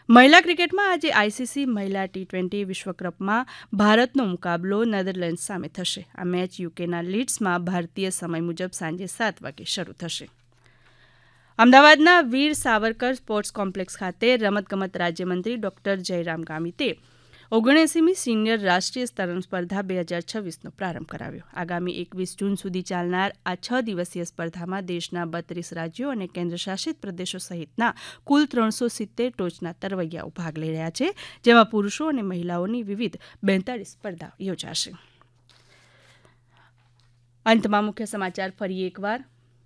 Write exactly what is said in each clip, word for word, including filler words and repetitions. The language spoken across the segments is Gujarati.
મહિલા ક્રિકેટમાં આજે આઈસીસી મહિલા ટી ટ્વેન્ટી વિશ્વકપમાં ભારતનો મુકાબલો નેધરલેન્ડ્સ સામે થશે. આ મેચ યુકેના લીડ્સમાં ભારતીય સમય મુજબ સાંજે સાત વાગે શરૂ થશે. અમદાવાદના વીર સાવરકર સ્પોર્ટ્સ કોમ્પ્લેક્સ ખાતે રમતગમત રાજ્યમંત્રી ડોક્ટર જયરામ ગામિતે ઓગણએંસીમી સિનિયર રાષ્ટ્રીય સ્તરણ સ્પર્ધા બે હજાર છવ્વીસનો પ્રારંભ કરાવ્યો. આગામી એકવીસ જૂન સુધી ચાલનાર આ છ દિવસીય સ્પર્ધામાં દેશના બત્રીસ રાજ્યો અને કેન્દ્રશાસિત પ્રદેશો સહિતના કુલ ત્રણસો સિત્તેર ટોચના તરવૈયાઓ ભાગ લઈ રહ્યા છે, જેમાં પુરુષો અને મહિલાઓની વિવિધ બેતાળીસ સ્પર્ધાઓ યોજાશે. અંતમાં મુખ્ય સમાચાર ફરી એકવાર.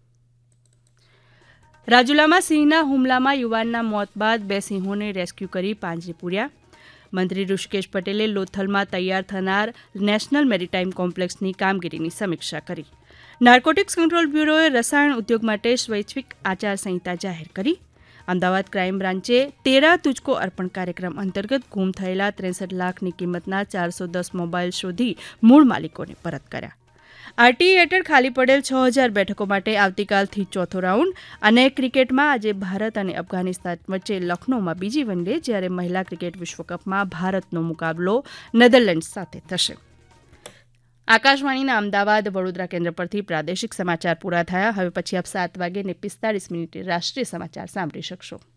રાજુલામાં સિંહના હુમલામાં યુવાનના મોત બાદ બે સિંહોને રેસ્ક્યુ કરી પાંજરે પૂર્યા. મંત્રી ઋષિકેશ પટેલે લોથલમાં તૈયાર થનાર નેશનલ મેરીટાઈમ કોમ્પ્લેક્સની કામગીરીની સમીક્ષા કરી. નાર્કોટિક્સ કંટ્રોલ બ્યુરોએ રસાયણ ઉદ્યોગ માટે સ્વૈચ્છિક આચારસંહિતા જાહેર કરી. અમદાવાદ ક્રાઇમ બ્રાન્ચે તેરા તુજકો અર્પણ કાર્યક્રમ અંતર્ગત ગુમ થયેલા ત્રેસઠ લાખની કિંમતના ચારસો દસ મોબાઈલ શોધી મૂળ માલિકોને પરત કર્યા. આરટીઈ હેઠળ ખાલી પડેલ છ હજાર બેઠકો માટે આવતીકાલથી ચોથો રાઉન્ડ. અને ક્રિકેટમાં આજે ભારત અને અફઘાનિસ્તાન વચ્ચે લખનૌમાં બીજી વન ડે, જ્યારે મહિલા ક્રિકેટ વિશ્વકપમાં ભારતનો મુકાબલો નેધરલેન્ડ્સ સાથે થશે. આકાશવાણીના અમદાવાદ વડોદરા કેન્દ્ર પરથી પ્રાદેશિક સમાચાર પૂરા થયા. હવે પછી આપ સાત વાગે ને પિસ્તાળીસ મિનિટે રાષ્ટ્રીય સમાચાર સાંભળી શકશો.